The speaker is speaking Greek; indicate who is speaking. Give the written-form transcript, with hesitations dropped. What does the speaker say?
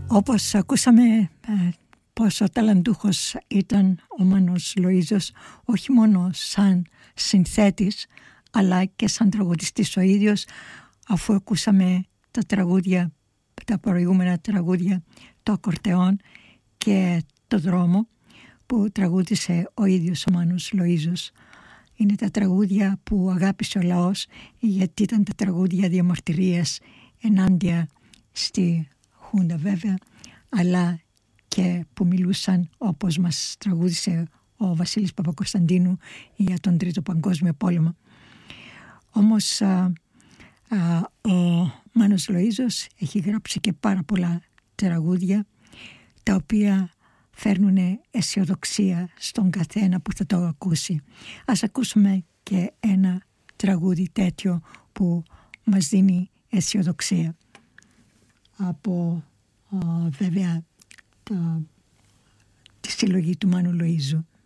Speaker 1: Όπως ακούσαμε πόσο ταλαντούχος ήταν ο Μάνος Λοΐζος, όχι μόνο σαν συνθέτης αλλά και σαν τραγουδιστής ο ίδιος, αφού ακούσαμε τα τραγούδια, τα προηγούμενα τραγούδια, το ακορτεόν και το δρόμο που τραγούδισε ο ίδιος ο Μάνος Λοΐζος. Είναι τα τραγούδια που αγάπησε ο λαός, γιατί ήταν τα τραγούδια διαμαρτυρίας ενάντια στη Χούντα βέβαια, αλλά και που μιλούσαν, όπως μας τραγούδισε ο Βασίλης Παπακοσταντίνου, για τον Τρίτο Παγκόσμιο Πόλεμο. Όμως ο Μάνος Λοΐζος έχει γράψει και πάρα πολλά τραγούδια, τα οποία φέρνουν αισιοδοξία στον καθένα που θα το ακούσει. Ας ακούσουμε και ένα τραγούδι τέτοιο που μας δίνει αισιοδοξία από βέβαια τη συλλογή του Μάνου Λοΐζου.